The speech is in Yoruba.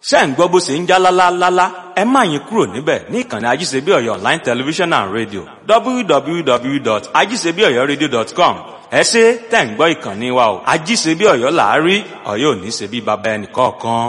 ṣé ẹ̀ ń gbọ́ bó ṣe ń já lálálálá? Ẹ má yín kúrò níbẹ̀ ní ìkànnì Ajíṣebí Ọ̀yọ́ Online Television and Radio www.ajíṣebíọ̀yọ́radio.com. Ẹ ṣé tẹ̀ ń gbọ́ ìkànnì wa o. Ajíṣebí Ọ̀yọ́ là á rí, Ọ̀yọ́ ò ní ṣe bí baba ẹnì kọ̀ọ̀kan.